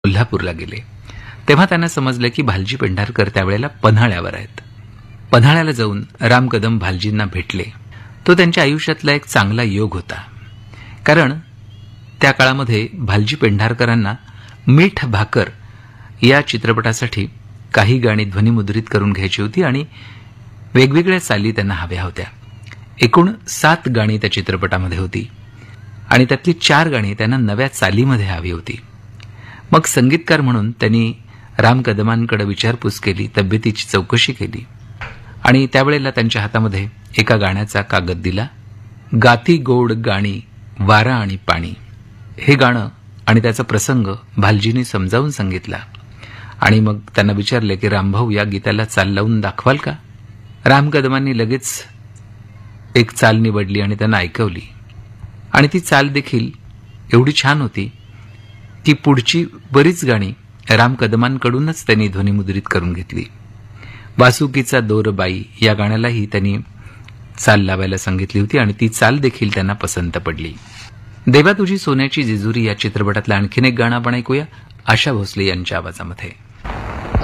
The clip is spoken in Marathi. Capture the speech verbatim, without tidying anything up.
कोल्हापूरला गेले तेव्हा त्यांना समजलं की भालजी पेंढारकर त्यावेळेला पन्हाळ्यावर आहेत. पन्हाळ्याला जाऊन राम कदम भालजींना भेटले. तो त्यांच्या आयुष्यातला एक चांगला योग होता, कारण त्या काळामध्ये भालजी पेंढारकरांना मीठ भाकर या चित्रपटासाठी काही गाणी ध्वनिमुद्रित करून घ्यायची होती आणि वेगवेगळ्या चाली त्यांना हव्या होत्या. एकूण सात गाणी त्या चित्रपटामध्ये होती आणि त्यातली चार गाणी त्यांना नव्या चालीमध्ये हवी होती. मग संगीतकार म्हणून त्यांनी राम कदमांकडे विचारपूस केली, तब्येतीची चौकशी केली आणि त्यावेळेला त्यांच्या हातामध्ये एका गाण्याचा कागद दिला. गाती गोड गाणी वारा आणि पाणी हे गाणं आणि त्याचा प्रसंग भालजींनी समजावून सांगितला आणि मग त्यांना विचारले की रामभाऊ, या गीताला चाल लावून दाखवाल का? राम कदमांनी लगेच एक चाल निवडली आणि त्यांना ऐकवली आणि ती चाल देखील एवढी छान होती की पुढची बरीच गाणी राम कदमांकडूनच त्यांनी ध्वनिमुद्रित करून घेतली. वासुकीचा दोरबाई या गाण्यालाही त्यांनी चाल लावायला सांगितली होती आणि ती चाल देखील त्यांना पसंत पडली. देवा तुझी सोन्याची जेजुरी या चित्रपटातलं आणखीन एक गाणं आपण ऐकूया आशा भोसले यांच्या आवाजामध्ये.